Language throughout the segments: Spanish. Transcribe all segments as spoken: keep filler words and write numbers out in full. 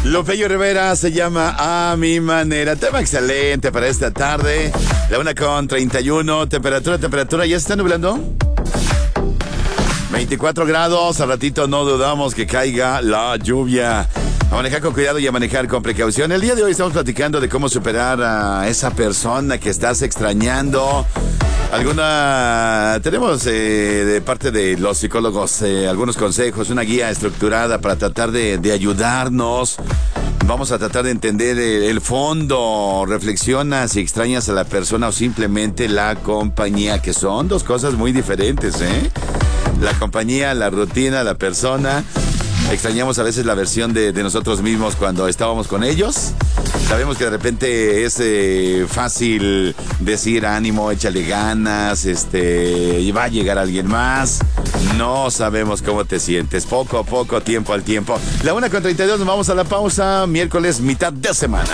Lopeyo Rivera se llama A Mi Manera. Tema excelente para esta tarde. La una con treinta y uno. Temperatura, temperatura. ¿Ya se está nublando? veinticuatro grados. Al ratito no dudamos que caiga la lluvia. A manejar con cuidado y a manejar con precaución. El día de hoy estamos platicando de cómo superar a esa persona que estás extrañando. Alguna... Tenemos eh, de parte de los psicólogos eh, algunos consejos, una guía estructurada para tratar de, de ayudarnos. Vamos a tratar de entender el, el fondo. Reflexiona si extrañas a la persona o simplemente la compañía, que son dos cosas muy diferentes, ¿eh? La compañía, la rutina, la persona. Extrañamos a veces la versión de, de nosotros mismos cuando estábamos con ellos. Sabemos que de repente es eh, fácil decir ánimo, échale ganas, este, y va a llegar alguien más. No sabemos cómo te sientes. Poco a poco, tiempo al tiempo. La una con treinta y dos, nos vamos a la pausa. Miércoles, mitad de semana.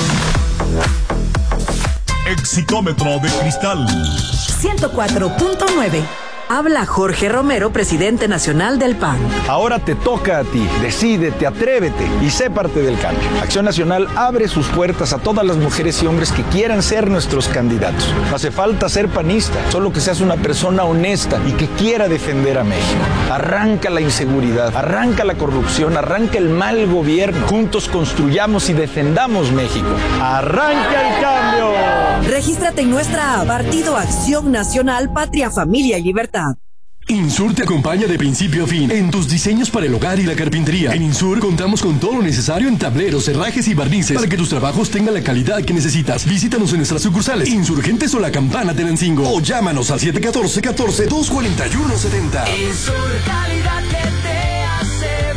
Exitómetro de cristal. ciento cuatro punto nueve. Habla Jorge Romero, presidente nacional del P A N. Ahora te toca a ti. Decídete, atrévete y sé parte del cambio. Acción Nacional abre sus puertas a todas las mujeres y hombres que quieran ser nuestros candidatos. No hace falta ser panista, solo que seas una persona honesta y que quiera defender a México. Arranca la inseguridad, arranca la corrupción, arranca el mal gobierno. Juntos construyamos y defendamos México. ¡Arranca el cambio! Regístrate en nuestra app, Partido Acción Nacional, Patria, Familia y Libertad. Insur te acompaña de principio a fin en tus diseños para el hogar y la carpintería. En Insur contamos con todo lo necesario en tableros, herrajes y barnices para que tus trabajos tengan la calidad que necesitas. Visítanos en nuestras sucursales Insurgentes o La Campana Tenancingo o llámanos al siete uno cuatro, catorce, dos cuatro uno, siete cero. Insur, calidad que te hace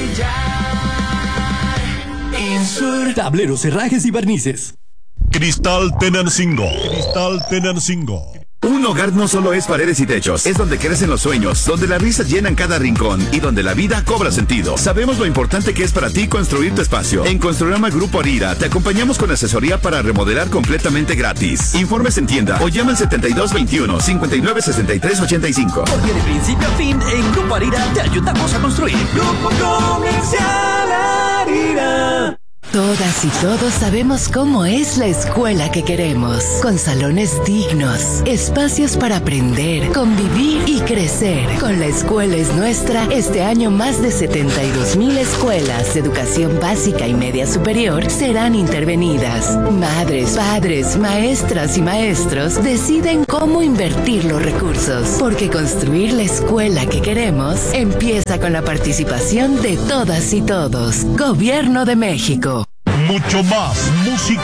brillar. Insur. Tableros, herrajes y barnices. Cristal Tenancingo. Cristal Tenancingo. Un hogar no solo es paredes y techos, es donde crecen los sueños, donde las risas llenan cada rincón y donde la vida cobra sentido. Sabemos lo importante que es para ti construir tu espacio. En Construrama Grupo Arira te acompañamos con asesoría para remodelar completamente gratis. Informes en tienda o llama al setenta y dos veintiuno, cincuenta y nueve sesenta y tres ochenta y cinco. Porque de principio a fin en Grupo Arira te ayudamos a construir. Grupo Comercial Arira. Todas y todos sabemos cómo es la escuela que queremos, con salones dignos, espacios para aprender, convivir y crecer. Con La Escuela es Nuestra, este año más de setenta y dos mil escuelas de educación básica y media superior serán intervenidas. Madres, padres, maestras y maestros deciden cómo invertir los recursos, porque construir la escuela que queremos empieza con la participación de todas y todos. Gobierno de México. Mucho más música.